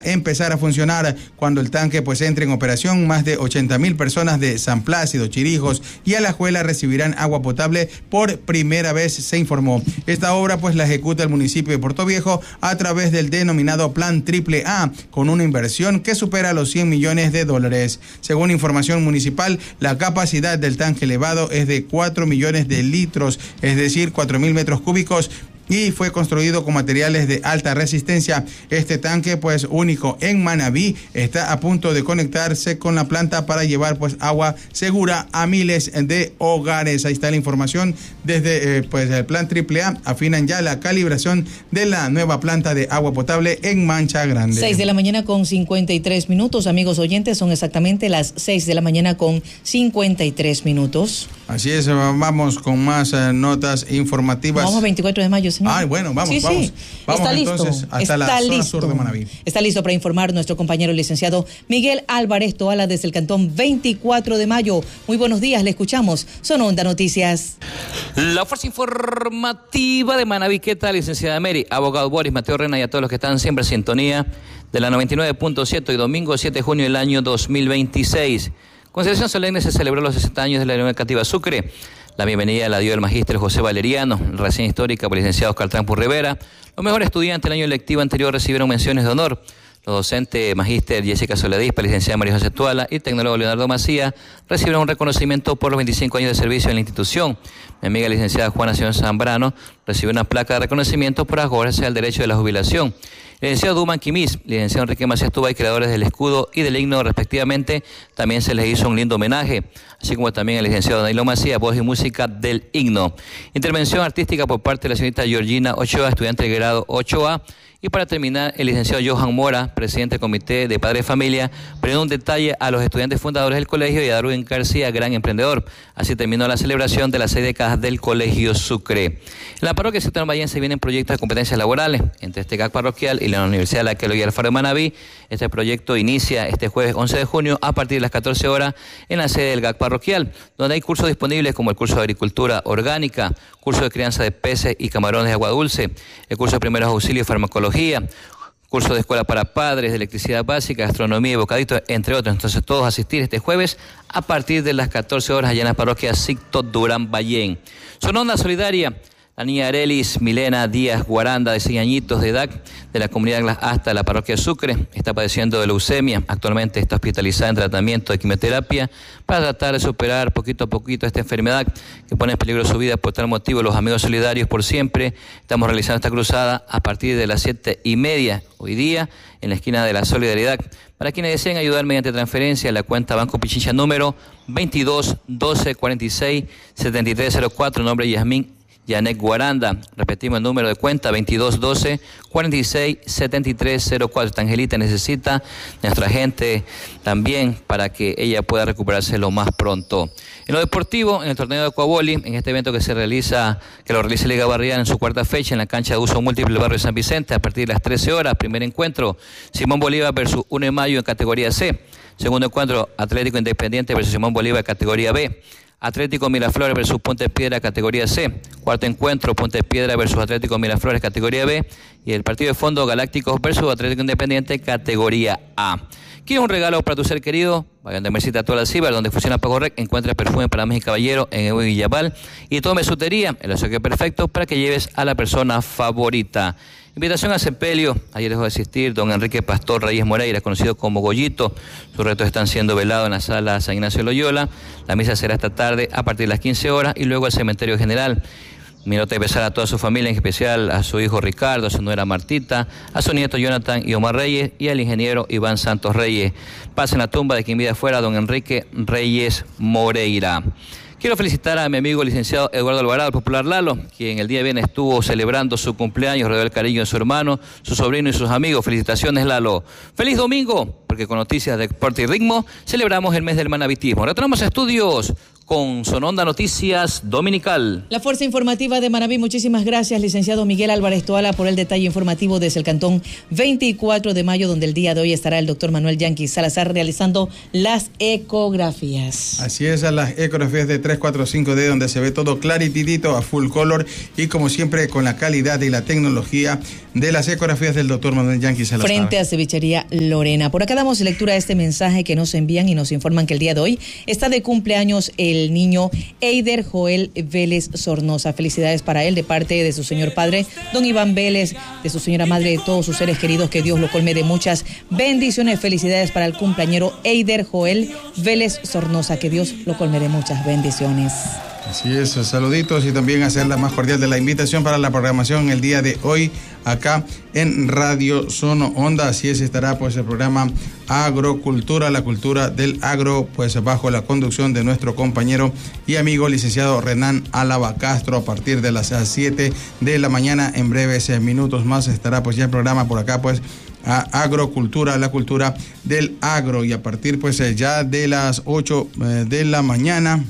empezar a funcionar cuando el tanque pues entre en operación. Más de 80,000 personas de San Plácido, Chirijos y Alajuela recibirán agua potable por primera vez, se informó. Esta obra pues la ejecuta el municipio de Portoviejo a través del denominado Plan AAA, con una inversión que supera los 100 millones de dólares. Según información municipal, la capacidad del tanque elevado es de 4 millones de litros, es decir, 4,000 metros cúbicos, y fue construido con materiales de alta resistencia. Este tanque, pues único en Manabí, está a punto de conectarse con la planta para llevar pues agua segura a miles de hogares. Ahí está la información desde pues el Plan AAA. Afinan ya la calibración de la nueva planta de agua potable en Mancha Grande. 6 de la mañana con 53 minutos, amigos oyentes, son exactamente las 6 de la mañana con 53 minutos. Así es, vamos con más notas informativas. Vamos a 24 de mayo, señor. Ah, bueno, vamos. Está Entonces listo. hasta la zona sur de Manabí. Está listo para informar nuestro compañero licenciado Miguel Álvarez Toala desde el cantón 24 de mayo. Muy buenos días, le escuchamos. Son Onda Noticias. La fuerza informativa de Manabí. ¿Qué tal, licenciada Mary? Abogado Boris, Mateo Rena y a todos los que están siempre en sintonía de la 99.7 y domingo 7 de junio del año 2026. Con celebración solemne se celebró los 60 años de la Unión Educativa Sucre. La bienvenida la dio el magíster José Valeriano, reseña histórica por el licenciado Oscar Trampo Rivera. Los mejores estudiantes del año lectivo anterior recibieron menciones de honor. Los docentes magíster Jessica Soledispa, licenciada María José Tuala y tecnólogo Leonardo Macía recibieron un reconocimiento por los 25 años de servicio en la institución. Mi amiga licenciada Juana Sion Zambrano recibió una placa de reconocimiento por acogerse al derecho de la jubilación. El licenciado Duman Quimis, licenciado Enrique Macías Tubay, creadores del escudo y del himno respectivamente, también se les hizo un lindo homenaje, así como también el licenciado Danilo Macías, voz y música del himno. Intervención artística por parte de la señorita Georgina Ochoa, estudiante de grado 8A. Y para terminar, el licenciado Johan Mora, presidente del Comité de Padres de Familia, brindó un detalle a los estudiantes fundadores del colegio y a Darwin García, gran emprendedor. Así terminó la celebración de las 6 décadas del Colegio Sucre. En la parroquia sector Vallense vienen proyectos de competencias laborales entre este GAC parroquial y la Universidad de la Arqueología Alfaro de Manabí. Este proyecto inicia este jueves 11 de junio a partir de las 14 horas en la sede del GAC parroquial, donde hay cursos disponibles como el curso de Agricultura Orgánica, curso de Crianza de Peces y Camarones de Agua Dulce, el curso de Primeros Auxilios y Farmacología, curso de Escuela para Padres, de Electricidad Básica, Gastronomía y Bocadito, entre otros. Entonces todos asistir este jueves a partir de las 14 horas allá en la parroquia Sicto Durán Ballén. Son Onda Solidaria. La niña Arelis Milena Díaz Guaranda, de 6 añitos de edad, de la comunidad Las Asta, la parroquia Sucre, está padeciendo de leucemia. Actualmente está hospitalizada en tratamiento de quimioterapia para tratar de superar poquito a poquito esta enfermedad que pone en peligro su vida. Por tal motivo, los amigos solidarios por siempre estamos realizando esta cruzada a partir de las 7:30 hoy día en la esquina de la Solidaridad. Para quienes deseen ayudar mediante transferencia a la cuenta Banco Pichincha número 22 12 46 7304, nombre Yasmín Yanek Guaranda. Repetimos el número de cuenta 2212 46 7304. Esta Angelita necesita nuestra gente también para que ella pueda recuperarse lo más pronto. En lo deportivo, en el torneo de Coaboli, en este evento que lo realiza Liga Barrial en su cuarta fecha en la cancha de uso múltiple del barrio de San Vicente a partir de las 13 horas, primer encuentro Simón Bolívar versus 1 de Mayo en categoría C. Segundo encuentro Atlético Independiente versus Simón Bolívar categoría B. Atlético Miraflores versus Ponte Piedra, categoría C. Cuarto encuentro, Ponte Piedra versus Atlético Miraflores, categoría B. Y el partido de fondo, Galácticos versus Atlético Independiente, categoría A. ¿Quieres un regalo para tu ser querido? Vayan de Mercita Tola Cibar, donde funciona Pago Rec. Encuentra perfume para damas y caballeros en Evo Villabal. Y tome sutería, el obsequio perfecto para que lleves a la persona favorita. Invitación a sepelio. Ayer dejó de asistir don Enrique Pastor Reyes Moreira, conocido como Goyito. Sus restos están siendo velados en la sala San Ignacio Loyola. La misa será esta tarde a partir de las 15 horas y luego al cementerio general. Mi nota de besar a toda su familia, en especial a su hijo Ricardo, a su nuera Martita, a su nieto Jonathan y Omar Reyes y al ingeniero Iván Santos Reyes. Paz en la tumba de quien vive afuera, don Enrique Reyes Moreira. Quiero felicitar a mi amigo licenciado Eduardo Alvarado, el popular Lalo, quien el día viernes estuvo celebrando su cumpleaños, rodeó el cariño de su hermano, su sobrino y sus amigos. Felicitaciones, Lalo. ¡Feliz domingo! porque con noticias de deporte y ritmo celebramos el mes del manavitismo. Retornamos a estudios con Sononda Noticias Dominical. La Fuerza Informativa de Manabí, muchísimas gracias, licenciado Miguel Álvarez Toala, por el detalle informativo desde el cantón 24 de mayo, donde el día de hoy estará el doctor Manuel Yanqui Salazar realizando las ecografías. Así es, a las ecografías de 345D, donde se ve todo clarititito a full color y como siempre con la calidad y la tecnología de las ecografías del doctor Manuel Yanqui Salazar. Frente a Cevichería Lorena. Por acá damos lectura a este mensaje que nos envían y nos informan que el día de hoy está de cumpleaños el niño Eider Joel Vélez Sornosa. Felicidades para él de parte de su señor padre, don Iván Vélez, de su señora madre, de todos sus seres queridos. Que Dios lo colme de muchas bendiciones. Felicidades para el cumpleañero Eider Joel Vélez Sornosa. Que Dios lo colme de muchas bendiciones. Así es, saluditos y también hacer la más cordial de la invitación para la programación el día de hoy acá en Radio Sono Onda. Así es, estará pues el programa Agrocultura, la cultura del agro, pues bajo la conducción de nuestro compañero y amigo licenciado Renan Álava Castro a partir de las 7 de la mañana. En breves minutos más estará pues ya el programa por acá pues a Agrocultura, la cultura del agro, y a partir pues ya de las 8 de la mañana.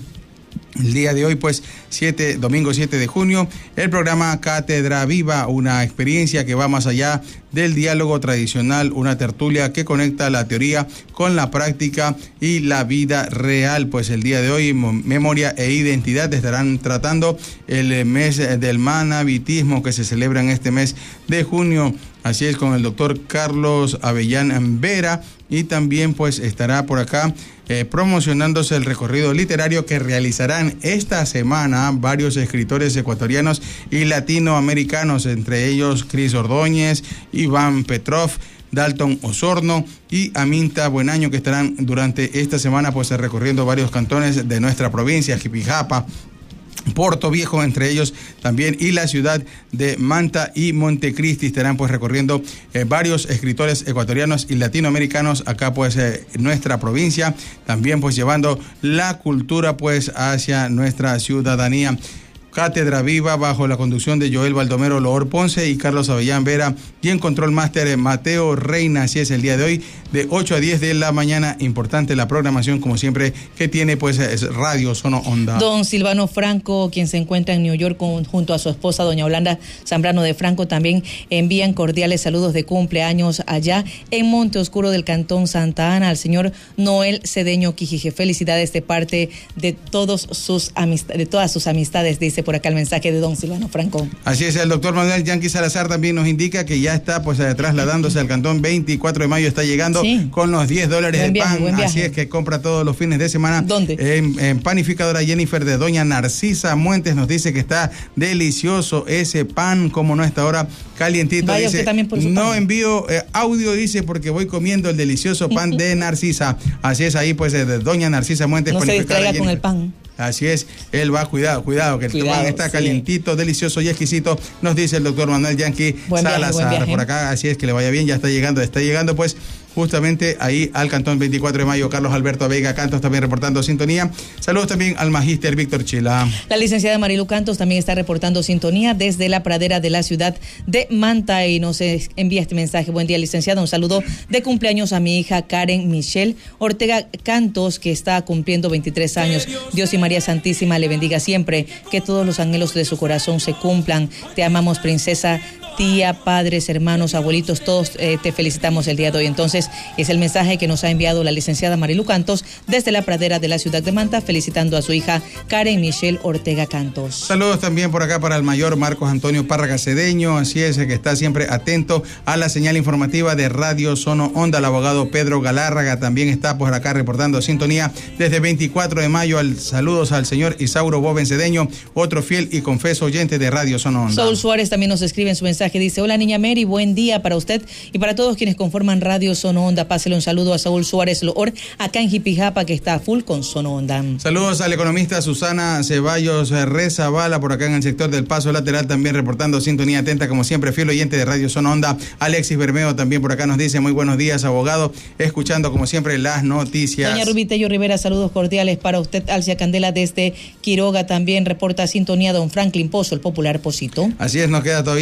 El día de hoy, pues, domingo 7 de junio, el programa Cátedra Viva, una experiencia que va más allá del diálogo tradicional, una tertulia que conecta la teoría con la práctica y la vida real. Pues el día de hoy, memoria e identidad estarán tratando el mes del manavitismo que se celebra en este mes de junio. Así es, con el doctor Carlos Avellán Vera, y también pues estará por acá promocionándose el recorrido literario que realizarán esta semana varios escritores ecuatorianos y latinoamericanos, entre ellos Cris Ordóñez, Iván Petrov, Dalton Osorno y Aminta Buenaño, que estarán durante esta semana pues recorriendo varios cantones de nuestra provincia, Jipijapa, Puerto Viejo, entre ellos también, y la ciudad de Manta y Montecristi. Estarán pues recorriendo varios escritores ecuatorianos y latinoamericanos acá pues en nuestra provincia, también pues llevando la cultura pues hacia nuestra ciudadanía. Cátedra Viva bajo la conducción de Joel Baldomero Loor Ponce y Carlos Avellán Vera, y en Control Máster Mateo Reina. Así es, el día de hoy de 8 a 10 de la mañana. Importante la programación como siempre que tiene pues es Radio Sono Onda. Don Silvano Franco, quien se encuentra en New York junto a su esposa doña Yolanda Zambrano de Franco, también envían cordiales saludos de cumpleaños allá en Monte Oscuro del Cantón Santa Ana al señor Noel Cedeño Quijije. Felicidades de parte de todas sus amistades, dice por acá el mensaje de don Silvano Franco. Así es, el doctor Manuel Yanqui Salazar también nos indica que ya está pues trasladándose al cantón 24 de mayo, está llegando con los $10 de pan. Así es que compra todos los fines de semana. ¿Dónde? En Panificadora Jennifer de doña Narcisa Muentes. Nos dice que está delicioso ese pan, como no está ahora calientito. Vaya, dice, usted también por su no pan. envío audio, dice, porque voy comiendo el delicioso pan de Narcisa. Así es, ahí pues de doña Narcisa Muentes. No se distraiga con el pan. Así es, él va, cuidado, que el pan está calientito, delicioso y exquisito, nos dice el doctor Manuel Yanqui Salazar. Por acá, así es, que le vaya bien, ya está llegando pues justamente ahí al cantón 24 de mayo. Carlos Alberto Vega Cantos también reportando sintonía. Saludos también al magíster Víctor Chila. La licenciada Marilu Cantos también está reportando sintonía desde la pradera de la ciudad de Manta y nos envía este mensaje. Buen día, licenciada, un saludo de cumpleaños a mi hija Karen Michelle Ortega Cantos, que está cumpliendo 23 años. Dios y María Santísima le bendiga siempre, que todos los anhelos de su corazón se cumplan. Te amamos, princesa, tía, padres, hermanos, abuelitos, todos te felicitamos el día de hoy. Entonces, es el mensaje que nos ha enviado la licenciada Marilu Cantos desde la pradera de la ciudad de Manta, felicitando a su hija Karen Michelle Ortega Cantos. Saludos también por acá para el mayor Marcos Antonio Párraga Cedeño, así es, que está siempre atento a la señal informativa de Radio Sono Onda. El abogado Pedro Galárraga también está por acá reportando sintonía desde 24 de mayo. Saludos al señor Isauro Boven Cedeño, otro fiel y confeso oyente de Radio Sono Onda. Saúl Suárez también nos escribe en su mensaje, dice: hola niña Mary, buen día para usted y para todos quienes conforman Radio Sono Onda. Pásele un saludo a Saúl Suárez Loor, acá en Jipijapa, que está full con Sono Onda. Saludos al economista Susana Ceballos Rezabala, por acá en el sector del Paso Lateral, también reportando sintonía atenta, como siempre, fiel oyente de Radio Sono Onda. Alexis Bermeo también por acá nos dice: muy buenos días, abogado, escuchando como siempre las noticias. Doña Rubitello Rivera, saludos cordiales para usted. Alcia Candela desde Quiroga también reporta sintonía. Don Franklin Pozo, el popular Pocito. Así es, nos queda todavía por acá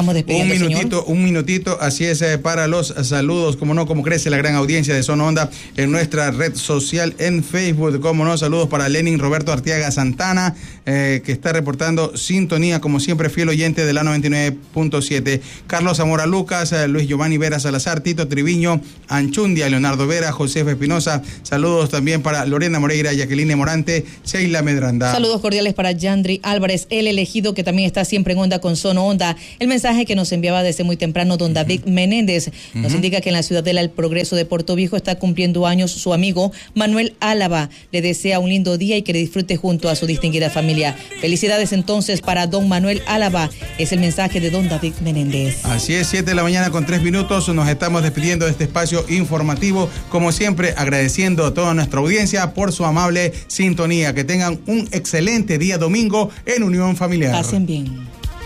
estamos despidiendo, un minutito, así es, para los saludos, como no, como crece la gran audiencia de Zona Onda en nuestra red social en Facebook, como no, saludos para Lenin Roberto Arteaga Santana, que está reportando sintonía, como siempre, fiel oyente de la 99.7, Carlos Zamora Lucas, Luis Giovanni Vera Salazar, Tito Triviño, Anchundia, Leonardo Vera, José Espinosa, saludos también para Lorena Moreira, Jacqueline Morante, Sheila Medranda. Saludos cordiales para Yandri Álvarez, el elegido, que también está siempre en onda con Zona Onda. El mensaje que nos enviaba desde muy temprano don David Menéndez nos indica que en la Ciudadela El Progreso de Puerto Viejo está cumpliendo años su amigo Manuel Álava. Le desea un lindo día y que le disfrute junto a su distinguida familia. Felicidades entonces para don Manuel Álava. Es el mensaje de don David Menéndez. Así es, 7 de la mañana con 3 minutos. Nos estamos despidiendo de este espacio informativo. Como siempre, agradeciendo a toda nuestra audiencia por su amable sintonía. Que tengan un excelente día domingo en Unión Familiar. Pasen bien.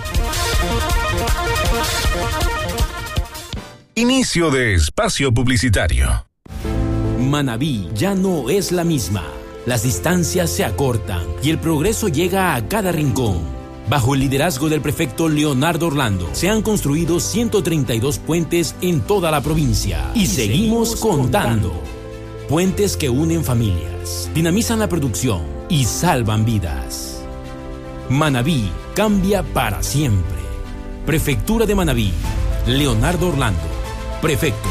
Inicio de espacio publicitario. Manabí ya no es la misma. Las distancias se acortan y el progreso llega a cada rincón. Bajo el liderazgo del prefecto Leonardo Orlando, se han construido 132 puentes en toda la provincia. Y seguimos contando. Puentes que unen familias, dinamizan la producción y salvan vidas. Manabí cambia para siempre. Prefectura de Manabí. Leonardo Orlando, prefecto.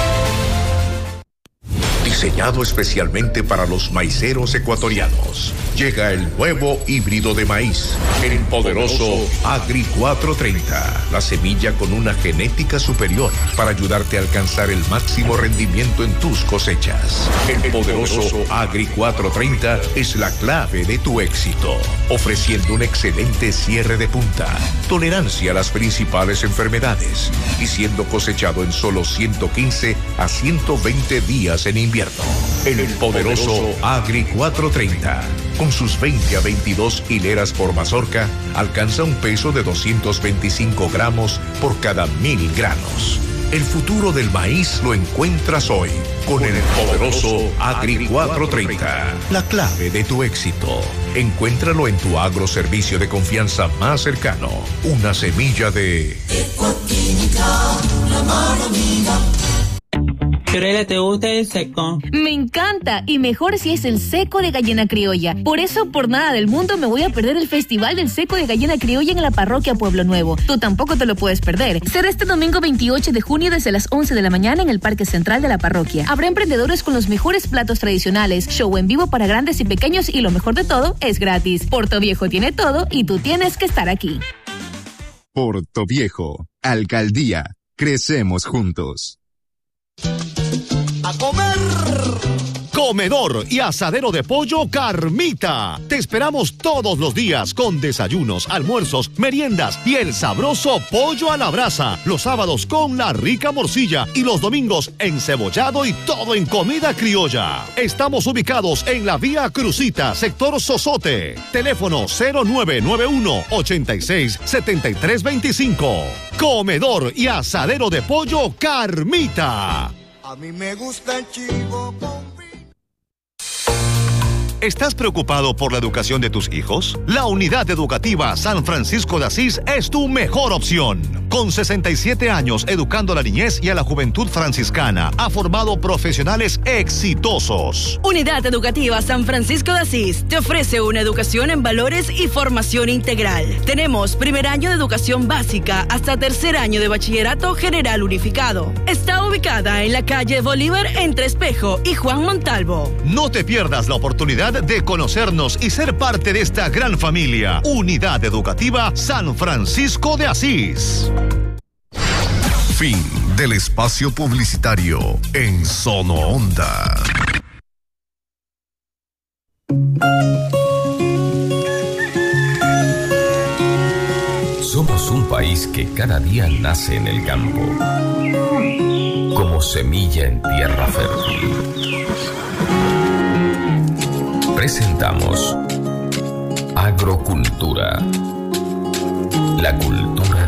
Diseñado especialmente para los maiceros ecuatorianos, llega el nuevo híbrido de maíz, el poderoso Agri 430, la semilla con una genética superior para ayudarte a alcanzar el máximo rendimiento en tus cosechas. El poderoso Agri 430 es la clave de tu éxito, ofreciendo un excelente cierre de punta, tolerancia a las principales enfermedades y siendo cosechado en solo 115 a 120 días en invierno. El poderoso Agri 430, con sus 20 a 22 hileras por mazorca, alcanza un peso de 225 gramos por cada 1000 granos. El futuro del maíz lo encuentras hoy con el poderoso Agri 430, la clave de tu éxito. Encuéntralo en tu agroservicio de confianza más cercano. Una semilla de Ecuaquímica, la mano amiga. Fiorella, ¿te gusta el seco? Me encanta, y mejor si es el seco de gallina criolla. Por eso, por nada del mundo, me voy a perder el Festival del Seco de Gallina Criolla en la parroquia Pueblo Nuevo. Tú tampoco te lo puedes perder. Será este domingo 28 de junio desde las 11 de la mañana en el Parque Central de la parroquia. Habrá emprendedores con los mejores platos tradicionales, show en vivo para grandes y pequeños, y lo mejor de todo, es gratis. Puerto Viejo tiene todo y tú tienes que estar aquí. Puerto Viejo, Alcaldía, crecemos juntos. ¡A comer! Comedor y asadero de pollo Carmita. Te esperamos todos los días con desayunos, almuerzos, meriendas y el sabroso pollo a la brasa. Los sábados con la rica morcilla y los domingos encebollado y todo en comida criolla. Estamos ubicados en la Vía Crucita, sector Sosote. Teléfono 0991-867325. Comedor y asadero de pollo Carmita. A mí me gusta el chivo con... ¿Estás preocupado por la educación de tus hijos? La Unidad Educativa San Francisco de Asís es tu mejor opción. Con 67 años educando a la niñez y a la juventud franciscana, ha formado profesionales exitosos. Unidad Educativa San Francisco de Asís te ofrece una educación en valores y formación integral. Tenemos primer año de educación básica hasta tercer año de bachillerato general unificado. Está ubicada en la calle Bolívar entre Espejo y Juan Montalvo. No te pierdas la oportunidad de conocernos y ser parte de esta gran familia. Unidad Educativa San Francisco de Asís. Fin del espacio publicitario en Zona Onda. Somos un país que cada día nace en el campo, como semilla en tierra fértil. Presentamos Agrocultura, la cultura